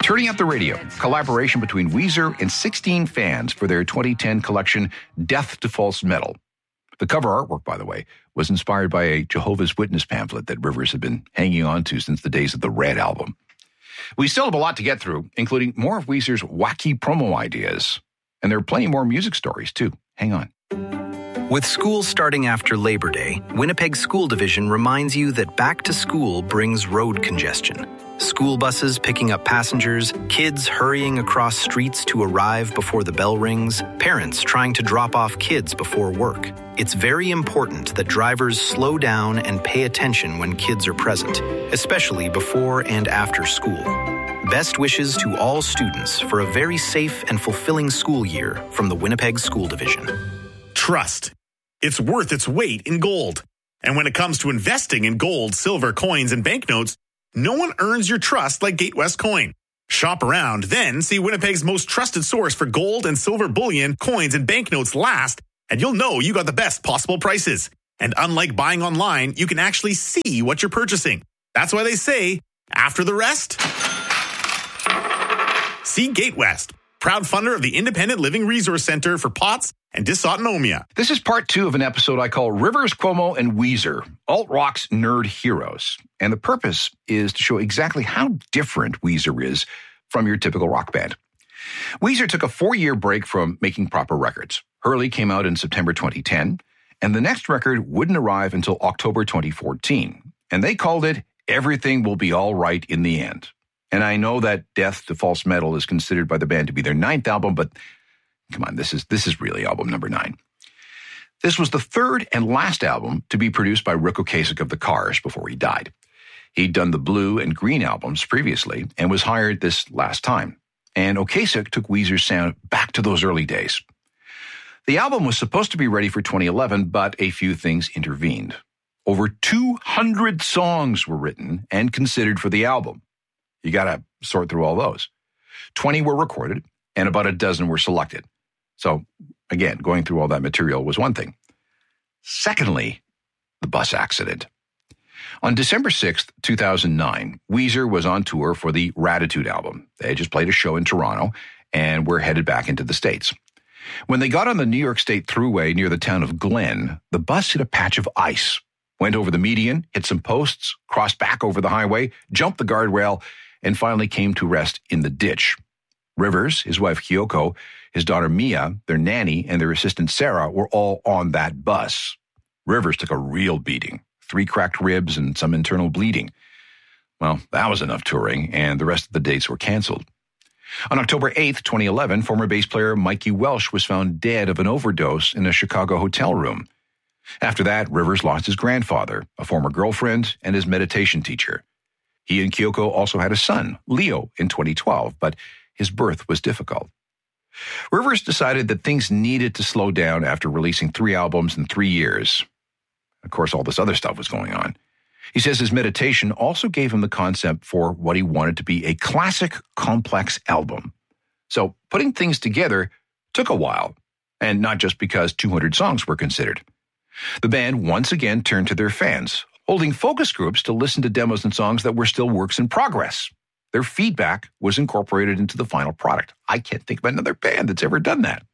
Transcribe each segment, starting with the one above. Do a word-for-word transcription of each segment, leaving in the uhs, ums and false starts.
Turning Up the Radio, collaboration between Weezer and sixteen fans for their twenty ten collection, Death to False Metal. The cover artwork, by the way, was inspired by a Jehovah's Witness pamphlet that Rivers had been hanging on to since the days of the Red album. We still have a lot to get through, including more of Weezer's wacky promo ideas. And there are plenty more music stories, too. Hang on. With school starting after Labor Day, Winnipeg School Division reminds you that back to school brings road congestion. School buses picking up passengers, kids hurrying across streets to arrive before the bell rings, parents trying to drop off kids before work. It's very important that drivers slow down and pay attention when kids are present, especially before and after school. Best wishes to all students for a very safe and fulfilling school year from the Winnipeg School Division. Trust. It's worth its weight in gold. And when it comes to investing in gold, silver, coins, and banknotes, no one earns your trust like Gatewest Coin. Shop around, then see Winnipeg's most trusted source for gold and silver bullion, coins, and banknotes last, and you'll know you got the best possible prices. And unlike buying online, you can actually see what you're purchasing. That's why they say, after the rest, see Gatewest, proud funder of the Independent Living Resource Center for P O T S and dysautonomia. This is part two of an episode I call Rivers, Cuomo, and Weezer, alt-rock's nerd heroes. And the purpose is to show exactly how different Weezer is from your typical rock band. Weezer took a four-year break from making proper records. Hurley came out in September twenty ten, and the next record wouldn't arrive until October twenty fourteen. And they called it Everything Will Be All Right in the End. And I know that Death to False Metal is considered by the band to be their ninth album, but come on, this is this is really album number nine. This was the third and last album to be produced by Ric Ocasek of the Cars before he died. He'd done the Blue and Green albums previously and was hired this last time. And Ocasek took Weezer's sound back to those early days. The album was supposed to be ready for twenty eleven, but a few things intervened. Over two hundred songs were written and considered for the album. You got to sort through all those. twenty were recorded, and about a dozen were selected. So, again, going through all that material was one thing. Secondly, the bus accident. On December sixth, two thousand nine, Weezer was on tour for the Raditude album. They had just played a show in Toronto and were headed back into the States. When they got on the New York State Thruway near the town of Glen, the bus hit a patch of ice, went over the median, hit some posts, crossed back over the highway, jumped the guardrail, and finally came to rest in the ditch. Rivers, his wife Kyoko, his daughter Mia, their nanny, and their assistant Sarah were all on that bus. Rivers took a real beating, three cracked ribs and some internal bleeding. Well, that was enough touring, and the rest of the dates were canceled. On October eighth, twenty eleven, former bass player Mikey Welsh was found dead of an overdose in a Chicago hotel room. After that, Rivers lost his grandfather, a former girlfriend, and his meditation teacher. He and Kyoko also had a son, Leo, in twenty twelve, but his birth was difficult. Rivers decided that things needed to slow down after releasing three albums in three years. Of course, all this other stuff was going on. He says his meditation also gave him the concept for what he wanted to be a classic, complex album. So putting things together took a while, and not just because two hundred songs were considered. The band once again turned to their fans, holding focus groups to listen to demos and songs that were still works in progress. Their feedback was incorporated into the final product. I can't think of another band that's ever done that.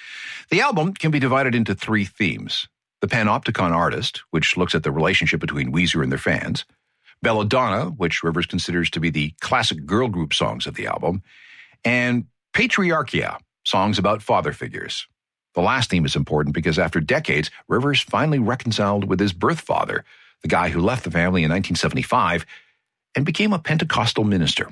The album can be divided into three themes. The Panopticon Artist, which looks at the relationship between Weezer and their fans. Belladonna, which Rivers considers to be the classic girl group songs of the album. And Patriarchia, songs about father figures. The last theme is important because after decades, Rivers finally reconciled with his birth father, the guy who left the family in nineteen seventy-five, and became a Pentecostal minister.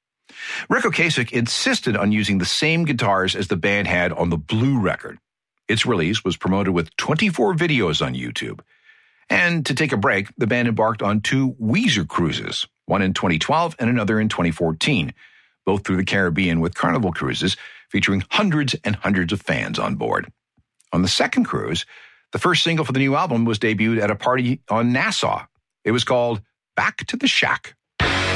Ric Ocasek insisted on using the same guitars as the band had on the Blue record. Its release was promoted with twenty-four videos on YouTube. And to take a break, the band embarked on two Weezer cruises, one in twenty twelve and another in twenty fourteen, both through the Caribbean with Carnival cruises, featuring hundreds and hundreds of fans on board. On the second cruise, the first single for the new album was debuted at a party on Nassau. It was called Back to the Shack.